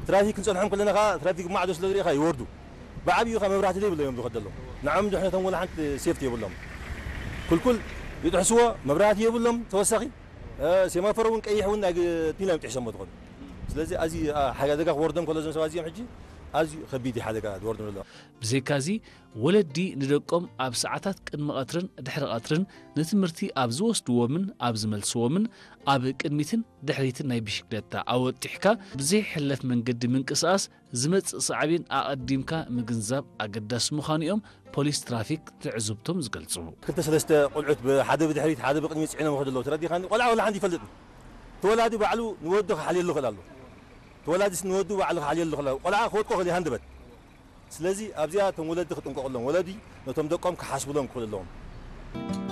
ترافيك نصلحهم كلنا خا ترافيك ما عادوا سلغري خا يوردوا بعبيو خا مبرات لي بلا يوم دخدلهم نعم دحنا تم ولا حنت سيفتي يبلهم كل يدحسوا مبرات يبلهم توسخي سيما فرون كيحون تينا متحشم تقول ስለዚህ አዚ ሓደጋ ወርደም ኮለዘም ሰባዚ ሕጂ አዚ ከቢዲ ሓደጋ ወርደም له ብዘይካዚ ወለዲ ንደቆም ኣብ ሰዓታት ቅድመ ቀትርን ድሕሪ ቀትርን ንትምህርቲ ኣብ ዝወስድዎምን ኣብ ዝመልስዎምን ኣብ ቅድሚትን ድሕሪትን ናይ ብሽክለታ ኣወጢሕካ ብዘይ ሕለፍ መንገዲ ምንቅስቃስ ዝመጽእ ሰዓብን ኣቀዲምካ ምግንዛብ ኣገዳሲ ምዃኑኦም ፖሊስ ትራፊክ ትዕዝብቶም ዝገልጹ ክልተ ሰለስተ ቆልዑት ብሓደ ብድሕሪት ሓደ ብቅድሚት ጽዒኖም ወደለው ትረዲኻኒ ቆልዓ ወላ ሓንቲ ይፈልጥ ተወላዲ ባዕሉ ንወዱ ሓልየሉ ይኽእላሉ ተወላዲስ ንወዱ ባዕሉ ሓልየሉ ይኽእላሉ ቆልዓ ክወድቆ ክእል ሃንደበት ስለዚ ኣብዚኣ ቶም ወለዲ ክጥንቀቁሎም ወለዲ ነቶም ደቆም ክሓስብሎም ክኽእል ኣለዎም